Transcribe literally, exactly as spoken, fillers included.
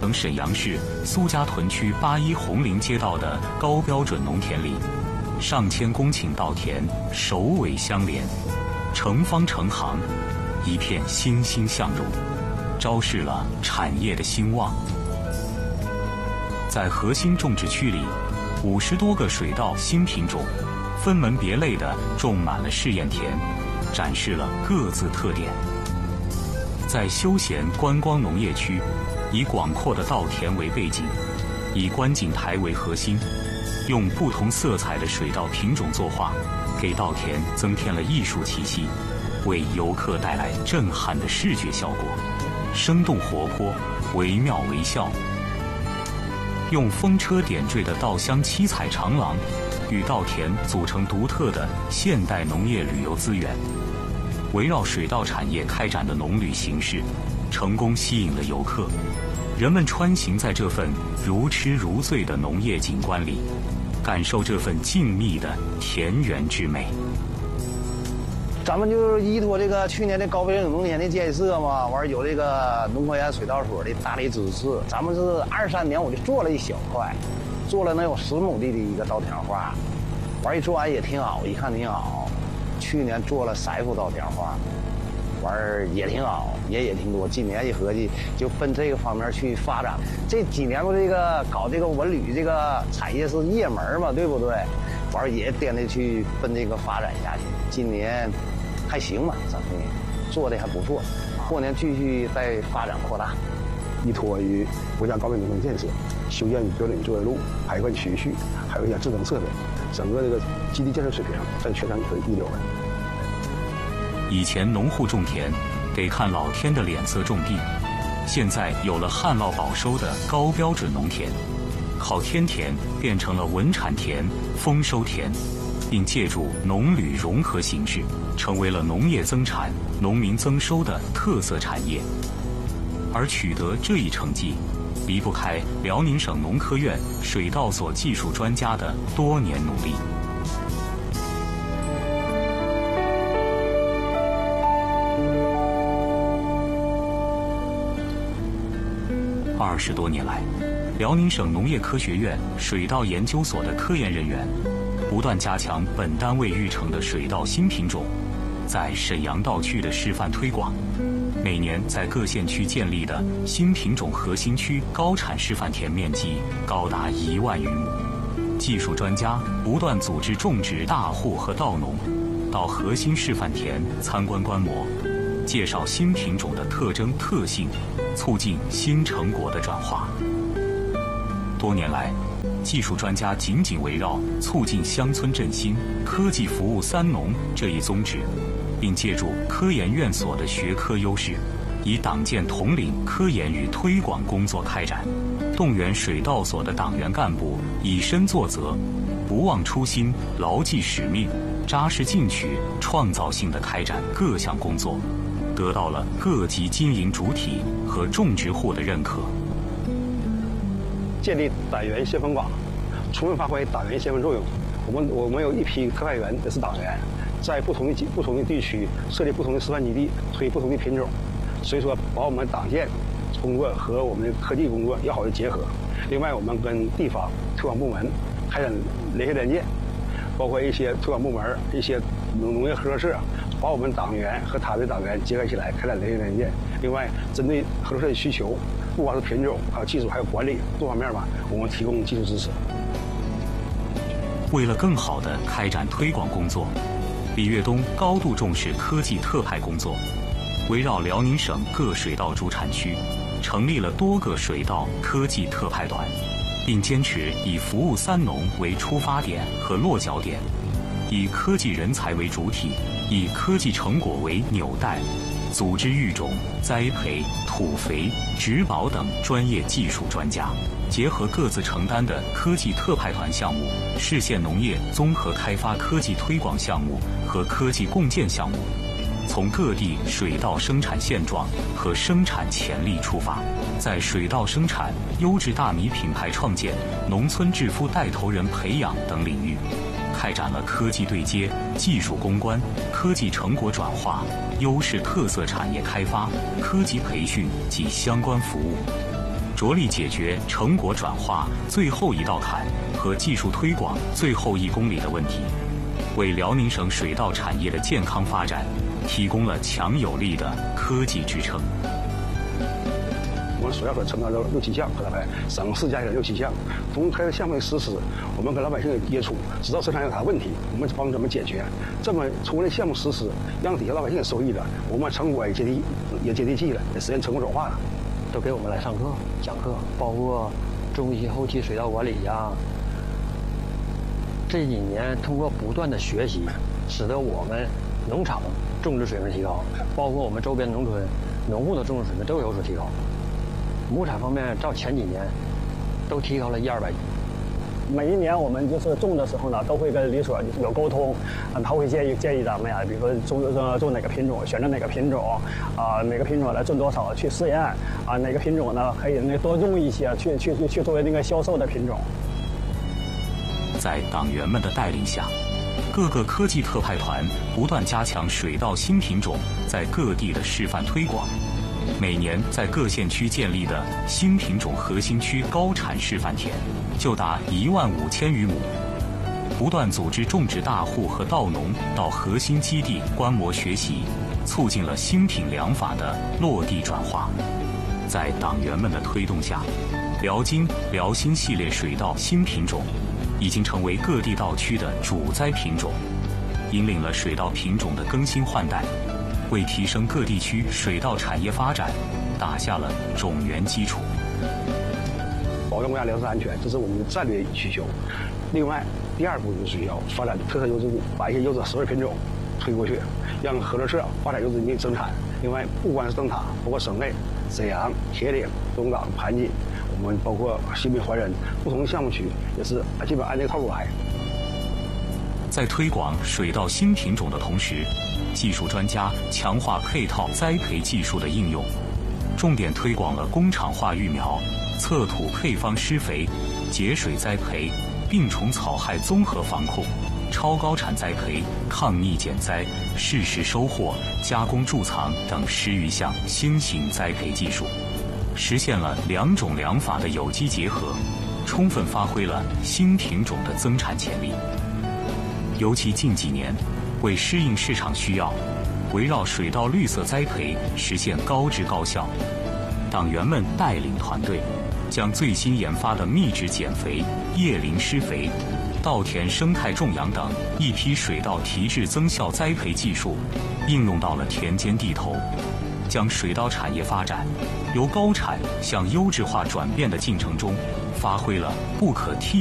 等沈阳市苏家屯区八一红陵街道的高标准农田里，上千公顷稻田首尾相连，成方成行，一片欣欣向荣，昭示了产业的兴旺。在核心种植区里，五十多个水稻新品种分门别类地种满了试验田，展示了各自特点。在休闲观光农业区，以广阔的稻田为背景，以观景台为核心，用不同色彩的水稻品种作画，给稻田增添了艺术气息，为游客带来震撼的视觉效果，生动活泼，惟妙惟肖。用风车点缀的稻香七彩长廊，与稻田组成独特的现代农业旅游资源。围绕水稻产业开展的农旅形式，成功吸引了游客。人们穿行在这份如痴如醉的农业景观里，感受这份静谧的田园之美。 咱们就是依托这个去年的高标准农田的建设嘛，完有这个农科院水稻所的大力支持，咱们是二三年我就做了一小块，做了能有十亩地的一个稻田画，完一做完也挺好，一看挺好。去年做了三幅稻田画，完儿也挺好，也也挺多。今年一合计，就奔这个方面去发展。这几年不这个搞这个文旅这个产业是热门嘛，对不对？完儿也颠的去奔这个发展下去。今年还行吧，咱们做的还不错，后年继续再发展扩大。 依托于国家高标准农建设，修建标准作业路、排灌渠序，还有一些智能设备，整个这个基地建设水平在全省可是一流的。 以前农户种田得看老天的脸色种地，现在有了旱涝保收的高标准农田，靠天田变成了稳产田、丰收田，并借助农旅融合形式，成为了农业增产、农民增收的特色产业。而取得这一成绩，离不开辽宁省农科院水稻所技术专家的多年努力。二十多年来，辽宁省农业科学院水稻研究所的科研人员不断加强本单位育成的水稻新品种在沈阳稻区的示范推广。每年在各县区建立的新品种核心区高产示范田面积高达一万余亩。技术专家不断组织种植大户和稻农到核心示范田参观观摩，介绍新品种的特征特性，促进新成果的转化。多年来，技术专家紧紧围绕促进乡村振兴、科技服务三农这一宗旨，并借助科研院所的学科优势，以党建统领科研与推广工作开展，动员水稻所的党员干部以身作则，不忘初心，牢记使命，扎实进取，创造性地开展各项工作，得到了各级经营主体和种植户的认可。 建立党员先锋网，充分发挥党员先锋作用。我们我们有一批特派员，也是党员，在不同的不同的地区设立不同的示范基地，推不同的品种，所以说把我们党建工作和我们的科技工作要好的结合。另外，我们跟地方推广部门开展联系联建，包括一些推广部门、一些农农业合作社，把我们党员和他的党员结合起来开展联系联建。另外，针对合作社的需求，不光是品种，还有技术，还有管理多方面吧，我们提供技术支持。 为了更好地开展推广工作，李跃东高度重视科技特派工作，围绕辽宁省各水稻主产区，成立了多个水稻科技特派团，并坚持以服务三农为出发点和落脚点，以科技人才为主体，以科技成果为纽带，组织育种、栽培、土肥、植保等专业技术专家，结合各自承担的科技特派团项目、市县农业综合开发科技推广项目和科技共建项目，从各地水稻生产现状和生产潜力出发，在水稻生产、优质大米品牌创建、农村致富带头人培养等领域，开展了科技对接、技术攻关、科技成果转化、优势特色产业开发、科级培训及相关服务。 着力解决成果转化最后一道坎和技术推广最后一公里的问题，为辽宁省水稻产业的健康发展提供了强有力的科技支撑。 我们水稻所承担的六七项，和大概省市加起来六七项。从开发项目的实施，我们跟老百姓有接触，知道生产有啥问题，我们帮怎么解决。这么充分的项目实施，让底下老百姓也受益了，我们成果也接地也接地气了，也实现成果转化了。 都给我们来上课讲课，包括中期后期水稻管理呀。这几年通过不断的学习，使得我们农场种植水平提高，包括我们周边农村农户的种植水平都有所提高。亩产方面，照前几年都提高了一二百斤。 每一年我们就是种的时候呢，都会跟里所有沟通，啊，他会建议建议咱们呀，比如说种种种哪个品种，选择哪个品种，啊，哪个品种来种多少去试验，啊，哪个品种呢可以那多种一些，去去去作为那个销售的品种。 在党员们的带领下，各个科技特派团不断加强水稻新品种在各地的示范推广。每年在各县区建立的新品种核心区高产示范田就达一万五千余亩，不断组织种植大户和稻农到核心基地观摩学习，促进了新品粮法的落地转化。在党员们的推动下，辽金、辽新系列水稻新品种已经成为各地稻区的主栽品种，引领了水稻品种的更新换代，为提升各地区水稻产业发展打下了种源基础。 保障国家粮食安全，这是我们的战略需求。另外，第二步就是要发展特色优质股，把一些优质实惠品种推过去，让合作社发展优质品生产。另外，不光是灯塔，包括省内、沈阳、铁岭、东港、盘锦，我们包括新民、怀仁不同的项目区，也是基本按这个套路来。 在推广水稻新品种的同时，技术专家强化配套栽培技术的应用，重点推广了工厂化育苗、测土配方施肥、节水栽培、病虫草害综合防控、超高产栽培、抗逆减栽、适时收获、加工贮藏等十余项新型栽培技术，实现了两种粮法的有机结合，充分发挥了新品种的增产潜力。尤其近几年，为适应市场需要，围绕水稻绿色栽培实现高质高效，党员们带领团队，将最新研发的密植减肥、叶林施肥、稻田生态种养等一批水稻提质增效栽培技术应用到了田间地头，将水稻产业发展由高产向优质化转变的进程中发挥了不可替